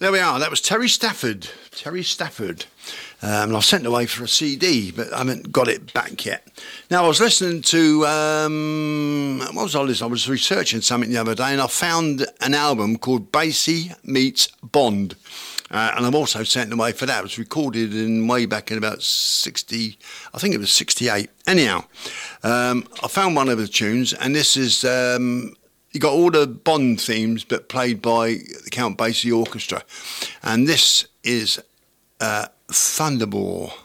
There we are. That was Terry Stafford. Terry Stafford. And I've sent away for a CD, but I haven't got it back yet. Now, I was listening to... what was I listening? I was researching something the other day, and I found an album called Basie Meets Bond. And I've also sent away for that. It was recorded way back in about 60... I think it was 68. Anyhow, I found one of the tunes, and this is... you got all the Bond themes, but played by the Count Basie Orchestra. And this is Thunderball.